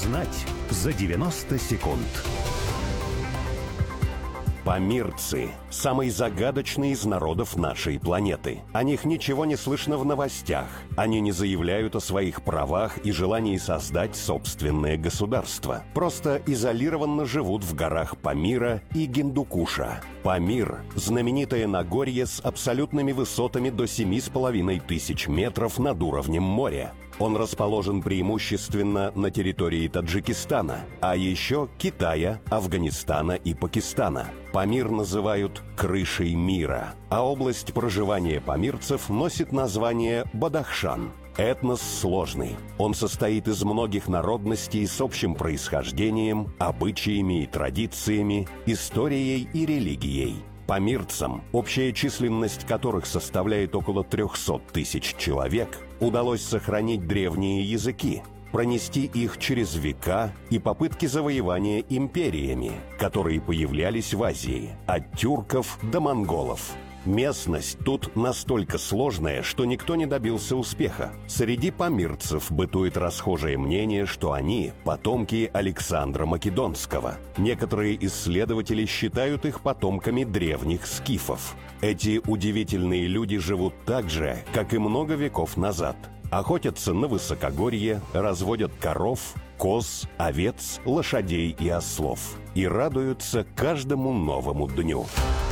Узнать за 90 секунд. Памирцы – самый загадочный из народов нашей планеты. О них ничего не слышно в новостях. Они не заявляют о своих правах и желании создать собственное государство. Просто изолированно живут в горах Памира и Гиндукуша. Памир – знаменитое Нагорье с абсолютными высотами до 7500 метров над уровнем моря. Он расположен преимущественно на территории Таджикистана, а еще Китая, Афганистана и Пакистана. Памир называют «крышей мира», а область проживания памирцев носит название Бадахшан. Этнос сложный. Он состоит из многих народностей с общим происхождением, обычаями и традициями, историей и религией. Памирцам, общая численность которых составляет около 300 тысяч человек, удалось сохранить древние языки, пронести их через века и попытки завоевания империями, которые появлялись в Азии, от тюрков до монголов. Местность тут настолько сложная, что никто не добился успеха. Среди памирцев бытует расхожее мнение, что они – потомки Александра Македонского. Некоторые исследователи считают их потомками древних скифов. Эти удивительные люди живут так же, как и много веков назад. Охотятся на высокогорье, разводят коров, коз, овец, лошадей и ослов. И радуются каждому новому дню.